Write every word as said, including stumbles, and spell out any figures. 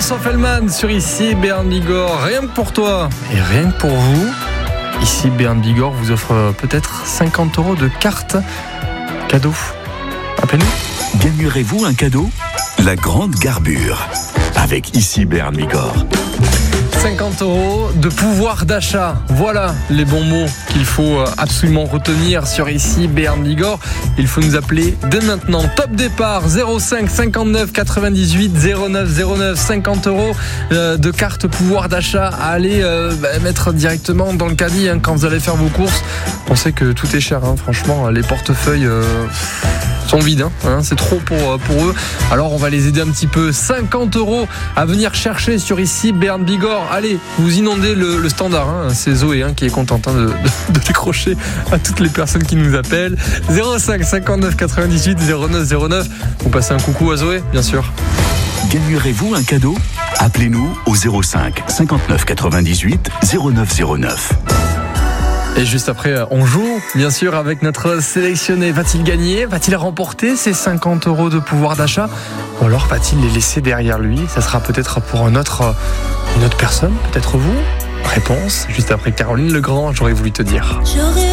François Fellman sur Ici Béarn Bigorre. Rien que pour toi et rien que pour vous, Ici Béarn Bigorre vous offre peut-être cinquante euros de cartes cadeau. Appelez-nous. Gagnerez-vous un cadeau ? La grande garbure avec Ici Béarn Bigorre. cinquante euros de pouvoir d'achat. Voilà les bons mots qu'il faut absolument retenir sur Ici Béarn Bigorre. Il faut nous appeler dès maintenant. Top départ zéro cinq cinquante-neuf quatre-vingt-dix-huit zéro neuf zéro neuf. cinquante euros de carte pouvoir d'achat à aller euh, bah, mettre directement dans le caddie hein, quand vous allez faire vos courses. On sait que tout est cher, hein, franchement. Les portefeuilles euh, sont vides, hein, c'est trop pour, pour eux. Alors on va les aider un petit peu. cinquante euros à venir chercher sur Ici Béarn Bigorre. Allez, vous inondez le, le standard. Hein. C'est Zoé hein, qui est contente hein, de, de, de décrocher à toutes les personnes qui nous appellent. zéro cinq cinquante-neuf quatre-vingt-dix-huit zéro neuf zéro neuf. Vous passez un coucou à Zoé, bien sûr. Gagnerez-vous un cadeau ? Appelez-nous au zéro cinq cinquante-neuf quatre-vingt-dix-huit zéro neuf zéro neuf. Et juste après, on joue, bien sûr, avec notre sélectionné. Va-t-il gagner ? Va-t-il remporter ces cinquante euros de pouvoir d'achat ? Ou alors va-t-il les laisser derrière lui ? Ça sera peut-être pour un autre, une autre personne, peut-être vous ? Réponse, juste après Caroline Legrand, j'aurais voulu te dire. J'aurais